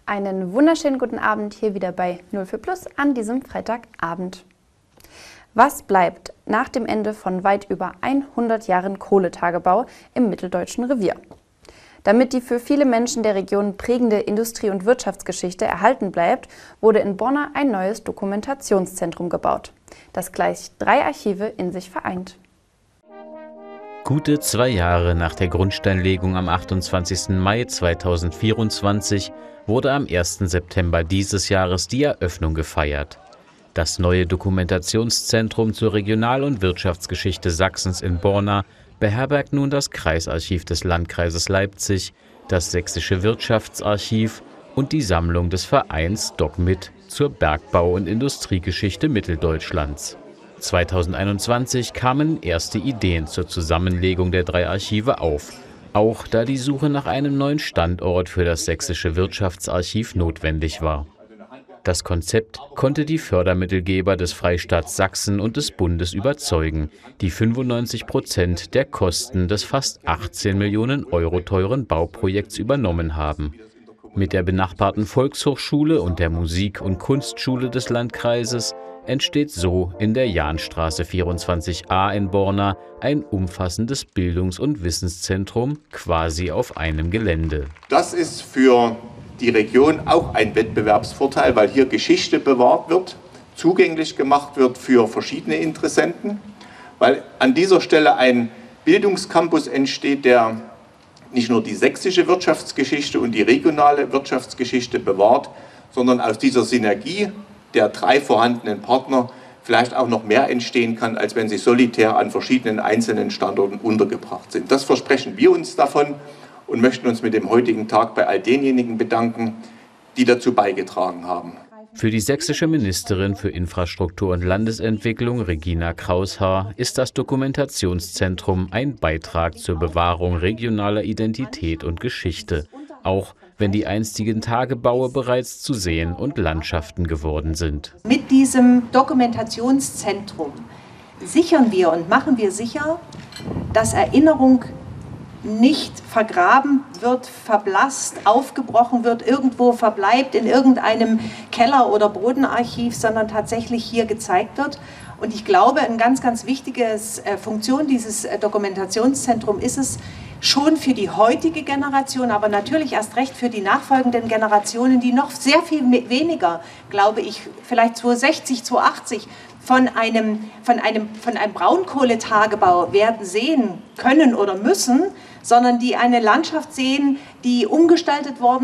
Einen wunderschönen guten Abend hier wieder bei 04 Plus an diesem Freitagabend. Was bleibt nach dem Ende von weit über 100 Jahren Kohletagebau im Mitteldeutschen Revier? Damit die für viele Menschen der Region prägende Industrie- und Wirtschaftsgeschichte erhalten bleibt, wurde in Borna ein neues Dokumentationszentrum gebaut, das gleich 3 Archive in sich vereint. Gute 2 Jahre nach der Grundsteinlegung am 28. Mai 2024 wurde am 1. September dieses Jahres die Eröffnung gefeiert. Das neue Dokumentationszentrum zur Regional- und Wirtschaftsgeschichte Sachsens in Borna beherbergt nun das Kreisarchiv des Landkreises Leipzig, das Sächsische Wirtschaftsarchiv und die Sammlung des Vereins DocMit zur Bergbau- und Industriegeschichte Mitteldeutschlands. 2021 kamen erste Ideen zur Zusammenlegung der 3 Archive auf, auch da die Suche nach einem neuen Standort für das Sächsische Wirtschaftsarchiv notwendig war. Das Konzept konnte die Fördermittelgeber des Freistaats Sachsen und des Bundes überzeugen, die 95% der Kosten des fast 18 Millionen Euro teuren Bauprojekts übernommen haben. Mit der benachbarten Volkshochschule und der Musik- und Kunstschule des Landkreises entsteht so in der Jahnstraße 24a in Borna ein umfassendes Bildungs- und Wissenszentrum quasi auf einem Gelände. Das ist für die Region auch ein Wettbewerbsvorteil, weil hier Geschichte bewahrt wird, zugänglich gemacht wird für verschiedene Interessenten, weil an dieser Stelle ein Bildungscampus entsteht, der nicht nur die sächsische Wirtschaftsgeschichte und die regionale Wirtschaftsgeschichte bewahrt, sondern aus dieser Synergie der 3 vorhandenen Partner vielleicht auch noch mehr entstehen kann, als wenn sie solitär an verschiedenen einzelnen Standorten untergebracht sind. Das versprechen wir uns davon und möchten uns mit dem heutigen Tag bei all denjenigen bedanken, die dazu beigetragen haben. Für die sächsische Ministerin für Infrastruktur und Landesentwicklung, Regina Kraushaar, ist das Dokumentationszentrum ein Beitrag zur Bewahrung regionaler Identität und Geschichte, auch wenn die einstigen Tagebaue bereits zu Seen und Landschaften geworden sind. Mit diesem Dokumentationszentrum sichern wir und machen wir sicher, dass Erinnerung nicht vergraben wird, verblasst, aufgebrochen wird, irgendwo verbleibt in irgendeinem Keller- oder Bodenarchiv, sondern tatsächlich hier gezeigt wird. Und ich glaube, eine ganz, ganz wichtige Funktion dieses Dokumentationszentrums ist es, schon für die heutige Generation, aber natürlich erst recht für die nachfolgenden Generationen, die noch sehr viel weniger, glaube ich, vielleicht 2060, 2080, von einem Braunkohletagebau werden sehen können oder müssen, sondern die eine Landschaft sehen, die umgestaltet worden